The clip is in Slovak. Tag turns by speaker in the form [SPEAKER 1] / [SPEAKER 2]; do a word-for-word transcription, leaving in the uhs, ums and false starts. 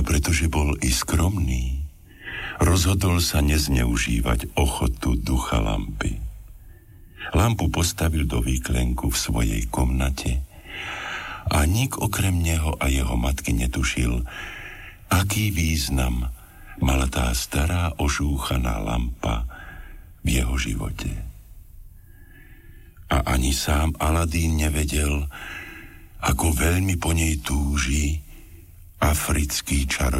[SPEAKER 1] A pretože bol i skromný, rozhodol sa nezneužívať ochotu ducha lampy. Lampu postavil do výklenku v svojej komnate a nik okrem neho a jeho matky netušil, aký význam mala tá stará ožúchaná lampa v jeho živote. A ani sám Aladín nevedel, ako veľmi po nej túži africký čarodej.